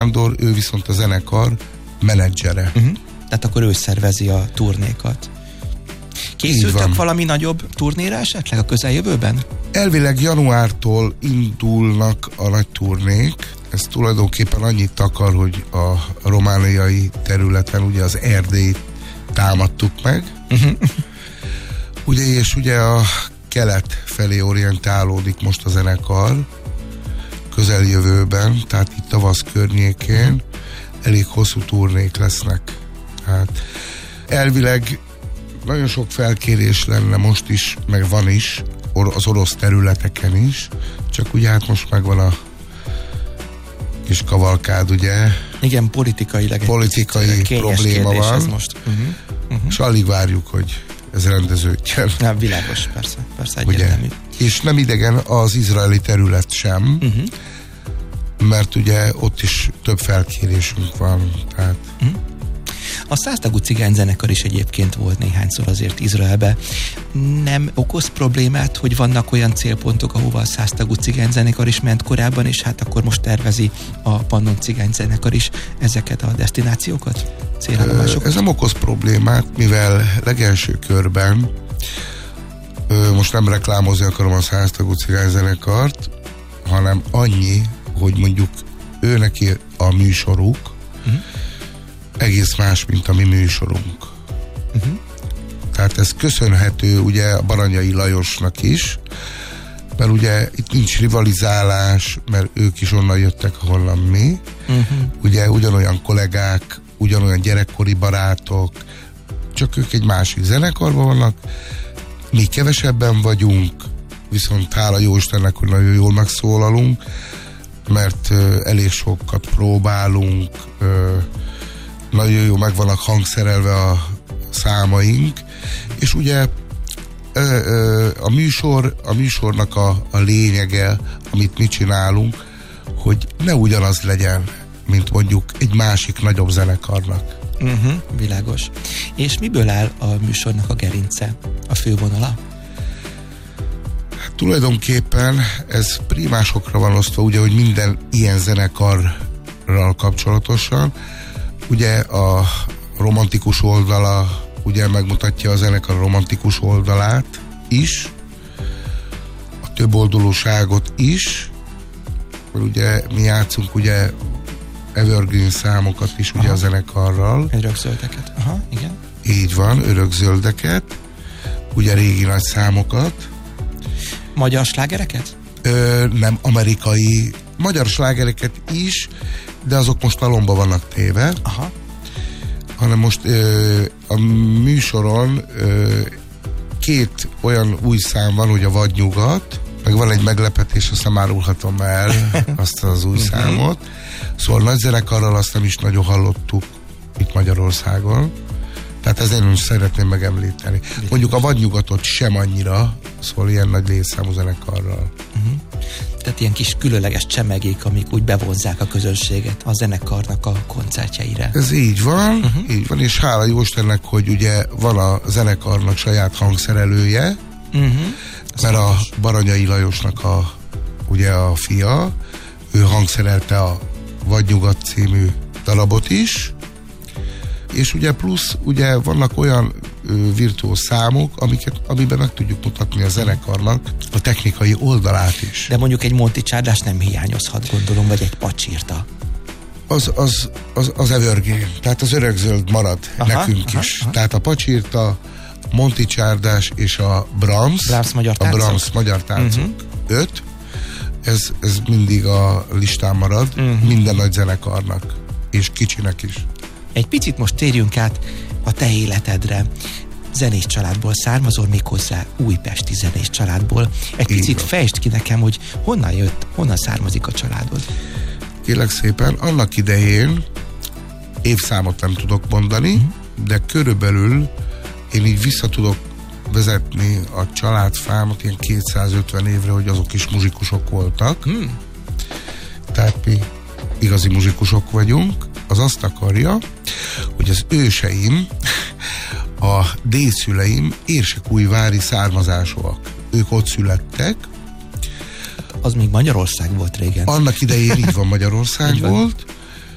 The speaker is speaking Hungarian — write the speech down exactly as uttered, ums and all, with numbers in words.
Sándor, ő viszont a zenekar menedzsere. Uh-huh. Tehát akkor ő szervezi a turnékat. Készültök valami nagyobb turnéra esetleg a közeljövőben? Elvileg januártól indulnak a nagy turnék. Ez tulajdonképpen annyit akar, hogy a romániai területen ugye az Erdélyt támadtuk meg. Uh-huh. Ugye, és ugye a kelet felé orientálódik most a zenekar közeljövőben, tehát itt tavasz környékén elég hosszú turnék lesznek. Hát elvileg nagyon sok felkérés lenne most is, meg van is, az orosz területeken is, csak ugye hát most megvan a kis kavalkád, ugye? Igen, politikailag politikai probléma van, most. Uh-huh. Uh-huh. És alig várjuk, hogy ez rendeződjön. Na, világos, persze, persze egyértelmű. És nem idegen az izraeli terület sem, uh-huh. mert ugye ott is több felkérésünk van, tehát... Uh-huh. A száztagú cigányzenekar is egyébként volt néhányszor azért Izraelbe. Nem okoz problémát, hogy vannak olyan célpontok, ahova a száztagú cigányzenekar is ment korábban, és hát akkor most tervezi a Pannon cigányzenekar is ezeket a desztinációkat, célállomásokat? Ez nem okoz problémát, mivel legelső körben most nem reklámozni akarom a száztagú cigányzenekart, hanem annyi, hogy mondjuk ő neki a műsoruk, uh-huh. egész más, mint a mi műsorunk. Uh-huh. Tehát ez köszönhető ugye a Baranyai Lajosnak is, mert ugye itt nincs rivalizálás, mert ők is onnan jöttek, ahonnan mi. Uh-huh. Ugye ugyanolyan kollégák, ugyanolyan gyerekkori barátok, csak ők egy másik zenekarban vannak, mi kevesebben vagyunk, viszont hála jó Istennek, hogy nagyon jól megszólalunk, mert uh, elég sokat próbálunk, uh, nagyon jó meg vannak hangszerelve a számaink, és ugye a műsor, a műsornak a, a lényege, amit mi csinálunk, hogy ne ugyanaz legyen, mint mondjuk egy másik nagyobb zenekarnak. Uh-huh, világos. És miből áll a műsornak a gerince, a fővonala? Hát, tulajdonképpen ez primásokra van osztva, ugye, hogy minden ilyen zenekarral kapcsolatosan. Ugye a romantikus oldala, ugye megmutatja a zenekar romantikus oldalát is, a többoldalúságot is, mert ugye mi játszunk ugye evergreen számokat is ugye. Aha. A zenekarral. Örökzöldeket. Aha, igen. Így van, örökzöldeket, ugye régi nagy számokat. Magyar slágereket? Ö, nem, amerikai, magyar slágereket is, de azok most talomba vannak téve. Aha. Hanem most ö, a műsoron ö, két olyan új szám van, hogy a Vadnyugat, meg van egy meglepetés, azt nem árulhatom el, azt az új számot. Szóval nagy zenekarral azt nem is nagyon hallottuk itt Magyarországon. Tehát ezért nem szeretném megemlíteni. Mondjuk a Vadnyugatot sem annyira, szóval ilyen nagy létszámú zenekarral. Uh-huh. Tehát ilyen kis különleges csemegék, amik úgy bevonzzák a közönséget a zenekarnak a koncertjeire. Ez így van, uh-huh. így van, és hála jó Istennek, hogy ugye van a zenekarnak saját hangszerelője, uh-huh. mert a Baranyai Lajosnak a, ugye a fia, ő hangszerelte a Vadnyugat című darabot is, és ugye plusz ugye vannak olyan ö, virtuóz számok, amiket, amiben meg tudjuk mutatni a zenekarnak a technikai oldalát is. De mondjuk egy Monti csárdás nem hiányozhat, gondolom, vagy egy Pacsirta. Az, az, az, az evergreen, tehát az örökzöld marad aha, nekünk aha, is. Aha. Tehát a Pacsirta, Monti csárdás és a Brahms, Brahms magyar a Brahms magyar táncok, uh-huh. öt, ez, ez mindig a listán marad, uh-huh. minden nagy zenekarnak, és kicsinek is. Egy picit most térjünk át a te életedre. Zenés családból származol, méghozzá újpesti zenés családból. Egy picit fejtsd ki nekem, hogy honnan jött, honnan származik a családod. Kérlek szépen, annak idején évszámot nem tudok mondani, uh-huh. de körülbelül én így vissza tudok vezetni a családfámat ilyen kétszázötven évre, hogy azok is muzsikusok voltak. Hmm. Tehát mi igazi muzsikusok vagyunk. Az azt akarja, hogy az őseim, a dédszüleim érsekújvári származásúak. Ők ott születtek. Az még Magyarország volt régen. Annak idején így van, Magyarország így van. volt.